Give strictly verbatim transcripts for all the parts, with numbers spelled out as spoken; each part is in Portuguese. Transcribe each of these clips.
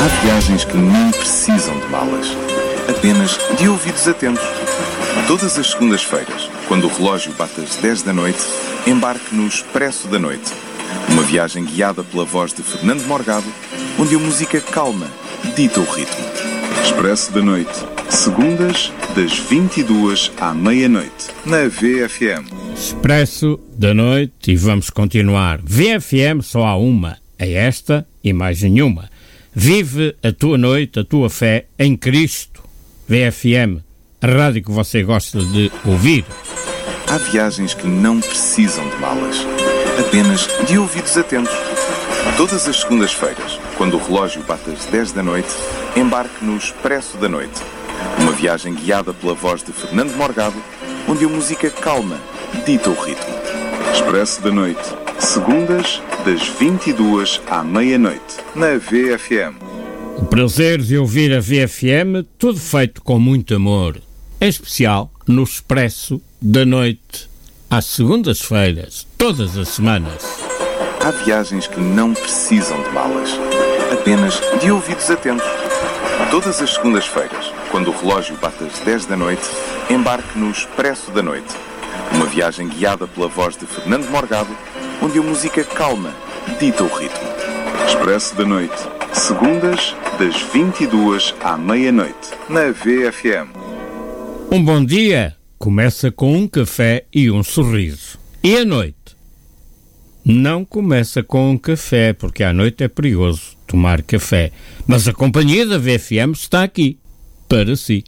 Há viagens que não precisam de malas, apenas de ouvidos atentos. Todas as segundas-feiras, quando o relógio bate às dez da noite, embarque no Expresso da Noite. Uma viagem guiada pela voz de Fernando Morgado, onde a música calma dita o ritmo. Expresso da Noite, segundas, das vinte e duas à meia-noite, na V F M. Expresso da Noite, e vamos continuar. V F M só há uma, é esta e mais nenhuma. Vive a tua noite, a tua fé em Cristo. V F M, a rádio que você gosta de ouvir. Há viagens que não precisam de malas, apenas de ouvidos atentos. Todas as segundas-feiras, quando o relógio bate às dez da noite, embarque no Expresso da Noite. Uma viagem guiada pela voz de Fernando Morgado, onde a música calma dita o ritmo. Expresso da Noite, segundas, das vinte e duas à meia-noite, na V F M. O prazer de ouvir a V F M, tudo feito com muito amor. Em especial no Expresso da Noite, às segundas-feiras, todas as semanas. Há viagens que não precisam de malas, apenas de ouvidos atentos. Todas as segundas-feiras, quando o relógio bate às dez da noite, embarque no Expresso da Noite. Uma viagem guiada pela voz de Fernando Morgado, onde a música calma dita o ritmo. Expresso da Noite, segundas, das vinte e duas à meia-noite, na V F M. Um bom dia começa com um café e um sorriso. E a noite? Não começa com um café, porque à noite é perigoso tomar café. Mas a companhia da V F M está aqui, para si.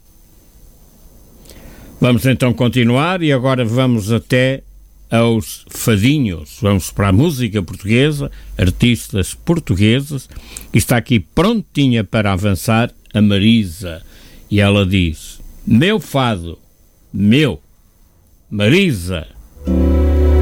Vamos então continuar e agora vamos até aos fadinhos. Vamos para a música portuguesa, artistas portugueses. E está aqui prontinha para avançar a Marisa. E ela diz: meu fado, meu, Marisa.